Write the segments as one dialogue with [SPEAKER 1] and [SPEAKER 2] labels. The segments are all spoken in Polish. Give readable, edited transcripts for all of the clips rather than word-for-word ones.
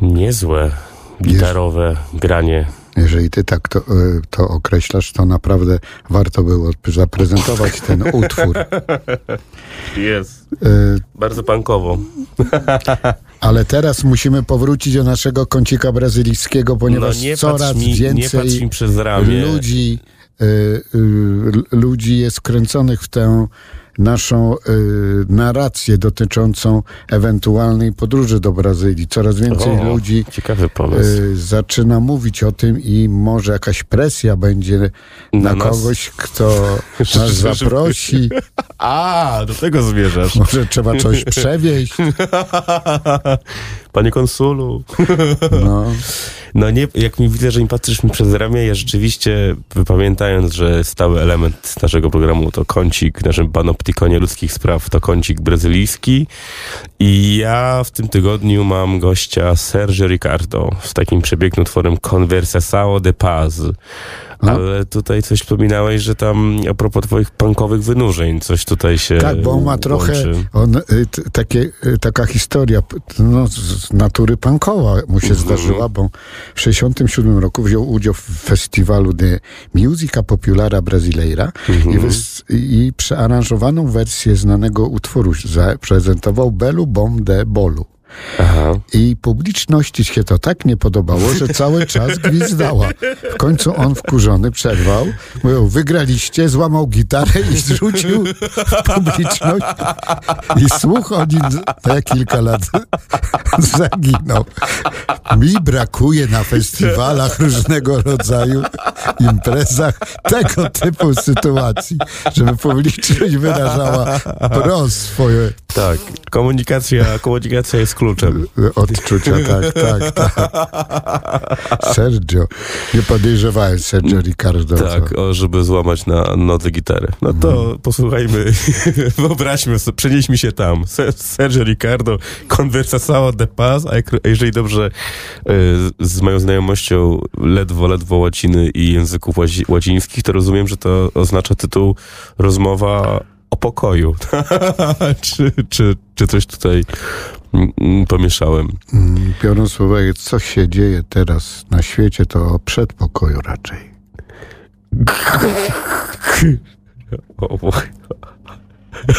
[SPEAKER 1] Niezłe gitarowe granie.
[SPEAKER 2] Jeżeli ty tak to określasz, to naprawdę warto było zaprezentować ten utwór.
[SPEAKER 1] Jest. Bardzo punkowo.
[SPEAKER 2] Ale teraz musimy powrócić do naszego kącika brazylijskiego, ponieważ coraz więcej
[SPEAKER 1] przez ramię.
[SPEAKER 2] ludzi jest wkręconych w tę naszą narrację dotyczącą ewentualnej podróży do Brazylii. Coraz więcej ludzi zaczyna mówić o tym i może jakaś presja będzie na kogoś, kto nas zaprosi.
[SPEAKER 1] Do tego zmierzasz.
[SPEAKER 2] Może trzeba coś przewieźć.
[SPEAKER 1] Panie konsulu. No nie, jak mi widzę, że nie patrzysz mi przez ramię, ja rzeczywiście, pamiętając, że stały element naszego programu to kącik w naszym panoptikonie ludzkich spraw, to kącik brazylijski i ja w tym tygodniu mam gościa Sergio Ricardo w takim przepięknym utworem Conversação de Paz. Ale tutaj coś wspominałeś, że tam a propos twoich punkowych wynurzeń coś tutaj się
[SPEAKER 2] tak, bo on ma trochę taka historia z natury punkowa mu się zdarzyła, bo w 1967 roku wziął udział w festiwalu de Música Populara Brasileira i przearanżowaną wersję znanego utworu prezentował Belo Bom de Bolo. I publiczności się to tak nie podobało, że cały czas gwizdała. W końcu on wkurzony przerwał, mówił, wygraliście, złamał gitarę i zrzucił w publiczność i słuch o nim na kilka lat zaginął. Mi brakuje na festiwalach różnego rodzaju imprezach tego typu sytuacji, żeby publiczność wyrażała wprost swoje...
[SPEAKER 1] Tak, komunikacja jest kluczem.
[SPEAKER 2] Odczucia, tak. Sergio. Nie podejrzewałem Sergio Ricardo.
[SPEAKER 1] Tak, żeby złamać na nodze gitarę. No to posłuchajmy, wyobraźmy sobie, przenieśmy się tam. Sergio Ricardo, Conversação de Paz, a jeżeli dobrze z moją znajomością ledwo łaciny i języków łacińskich, to rozumiem, że to oznacza tytuł rozmowa o pokoju. czy coś tutaj pomieszałem?
[SPEAKER 2] Biorąc pod uwagę, co się dzieje teraz na świecie, to o przedpokoju raczej.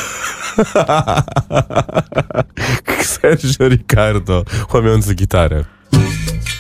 [SPEAKER 1] Sergio Ricardo, łamiący gitarę.